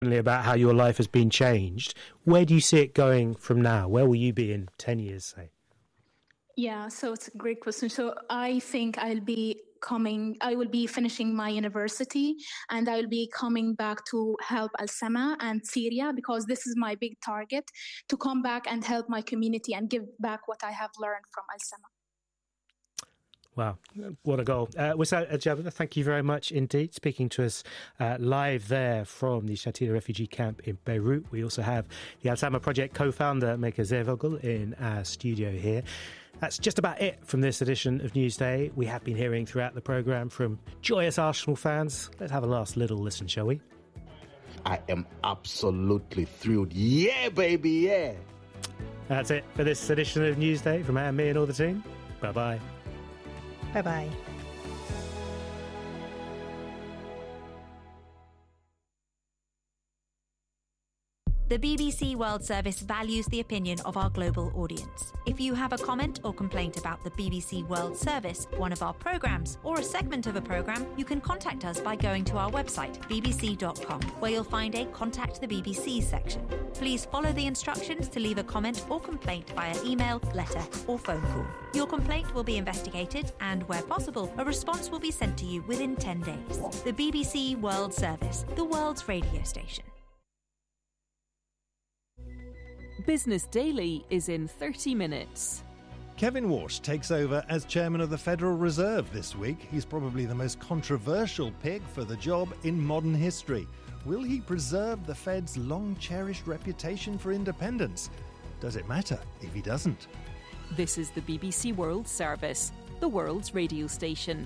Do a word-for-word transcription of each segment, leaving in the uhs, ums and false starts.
about how your life has been changed. Where do you see it going from now? Where will you be in ten years, say? Yeah, so it's a great question. So I think I'll be coming, I will be finishing my university, and I will be coming back to help Al-Sama and Syria, because this is my big target, to come back and help my community and give back what I have learned from Al-Sama. Wow, what a goal. Uh, Wissam Al-Jabr, thank you very much indeed. Speaking to us uh, live there from the Shatila refugee camp in Beirut. We also have the Al-Sama Project co-founder, Meka Zervogel, in our studio here. That's just about it from this edition of Newsday. We have been hearing throughout the programme from joyous Arsenal fans. Let's have a last little listen, shall we? I am absolutely thrilled. Yeah, baby, yeah. That's it for this edition of Newsday from Anne, me and all the team. Bye-bye. Bye-bye. The B B C World Service values the opinion of our global audience. If you have a comment or complaint about the B B C World Service, one of our programmes, or a segment of a programme, you can contact us by going to our website, b b c dot com, where you'll find a Contact the B B C section. Please follow the instructions to leave a comment or complaint via email, letter or phone call. Your complaint will be investigated and, where possible, a response will be sent to you within ten days. The B B C World Service, the world's radio station. Business Daily is in thirty minutes. Kevin Walsh takes over as chairman of the Federal Reserve this week. He's probably the most controversial pick for the job in modern history. Will he preserve the Fed's long-cherished reputation for independence? Does it matter if he doesn't? This is the B B C World Service, the world's radio station.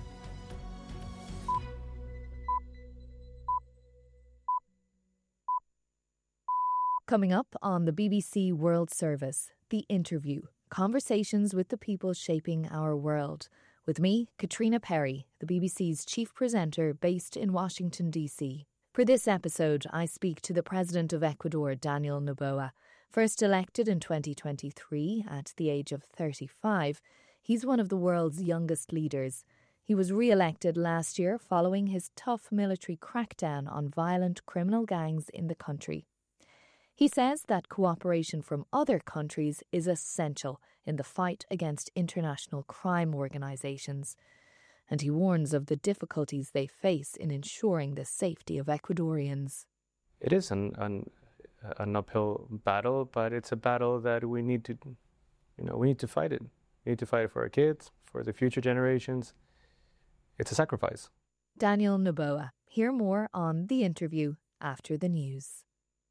Coming up on the B B C World Service, The Interview, conversations with the people shaping our world. With me, Katrina Perry, the B B C's chief presenter based in Washington, D C. For this episode, I speak to the President of Ecuador, Daniel Noboa. First elected in twenty twenty-three at the age of thirty-five, he's one of the world's youngest leaders. He was re-elected last year following his tough military crackdown on violent criminal gangs in the country. He says that cooperation from other countries is essential in the fight against international crime organisations, and he warns of the difficulties they face in ensuring the safety of Ecuadorians. It is an, an, an uphill battle, but it's a battle that we need to, you know, we need to fight it. We need to fight it for our kids, for the future generations. It's a sacrifice. Daniel Noboa. Hear more on The Interview after the news.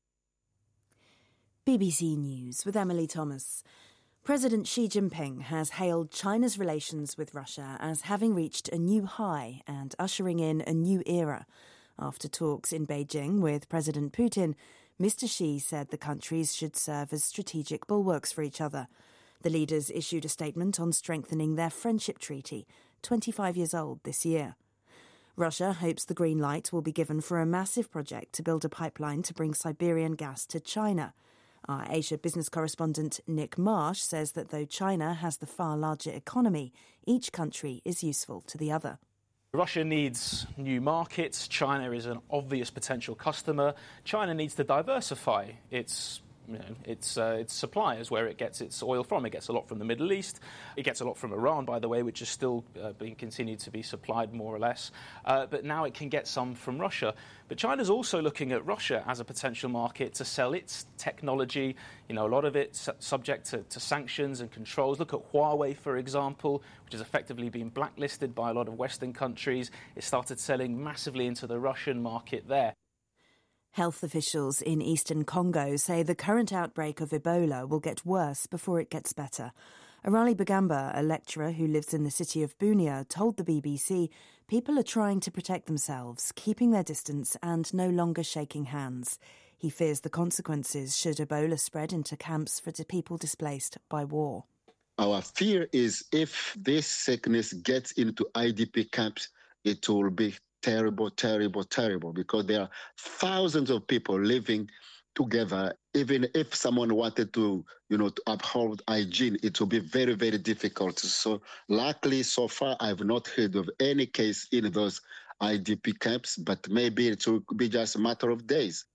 B B C News with Emily Thomas. President Xi Jinping has hailed China's relations with Russia as having reached a new high and ushering in a new era. After talks in Beijing with President Putin, Mister Xi said the countries should serve as strategic bulwarks for each other. The leaders issued a statement on strengthening their friendship treaty, twenty-five years old this year. Russia hopes the green light will be given for a massive project to build a pipeline to bring Siberian gas to China. Our Asia business correspondent Nick Marsh says that though China has the far larger economy, each country is useful to the other. Russia needs new markets. China is an obvious potential customer. China needs to diversify its You know, its uh, its suppliers, where it gets its oil from. It gets a lot from the Middle East. It gets a lot from Iran, by the way, which is still uh, being continued to be supplied more or less. Uh, but now it can get some from Russia. But China's also looking at Russia as a potential market to sell its technology. You know, a lot of it su- subject to, to sanctions and controls. Look at Huawei, for example, which has effectively been blacklisted by a lot of Western countries. It started selling massively into the Russian market there. Health officials in eastern Congo say the current outbreak of Ebola will get worse before it gets better. Arali Bagamba, a lecturer who lives in the city of Bunia, told the B B C people are trying to protect themselves, keeping their distance and no longer shaking hands. He fears the consequences should Ebola spread into camps for the people displaced by war. Our fear is if this sickness gets into I D P camps, it will be terrible, terrible, terrible, because there are thousands of people living together. Even if someone wanted to, you know, to uphold hygiene, it will be very, very difficult. So luckily, so far, I've not heard of any case in those I D P camps, but maybe it will be just a matter of days.